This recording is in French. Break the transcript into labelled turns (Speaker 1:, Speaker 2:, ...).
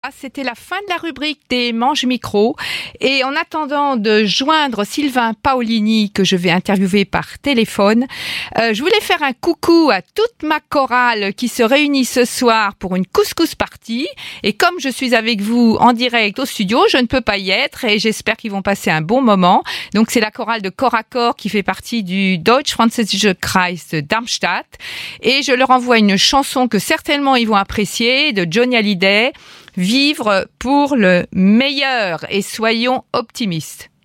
Speaker 1: c'était la fin de la rubrique des Manges Micro. Et en attendant de joindre Sylvain Paolini, que je vais interviewer par téléphone, je voulais faire un coucou à toute ma chorale qui se réunit ce soir pour une couscous party. Et comme je suis avec vous en direct au studio, je ne peux pas y être et j'espère qu'ils vont passer un bon moment. Donc c'est la chorale de Corps à Corps qui fait partie du Deutsch Französische Kreis de Darmstadt. Et je leur envoie une chanson que certainement ils vont apprécier, de Johnny Hallyday, Vivre pour le meilleur, et soyons optimistes.